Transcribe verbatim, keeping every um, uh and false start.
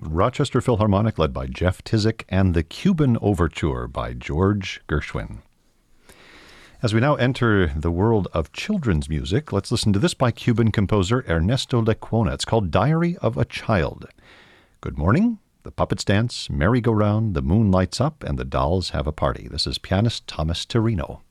Rochester Philharmonic led by Jeff Tizik and the Cuban Overture by George Gershwin. As we now enter the world of children's music, let's listen to this by Cuban composer Ernesto Lecuona. It's called Diary of a Child. Good morning. The puppets dance, merry-go-round, the moon lights up, and the dolls have a party. This is pianist Thomas Terino.